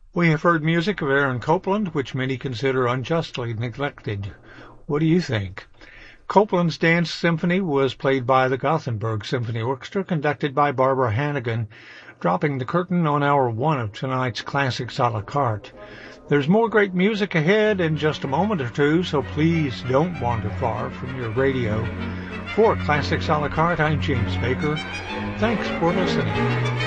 We have heard music of Aaron Copland, which many consider unjustly neglected. What do you think? Copland's Dance Symphony was played by the Gothenburg Symphony Orchestra, conducted by Barbara Hannigan, dropping the curtain on hour one of tonight's Classics a la carte. There's more great music ahead in just a moment or two, so please don't wander far from your radio. For Classics a la carte, I'm James Baker. Thanks for listening.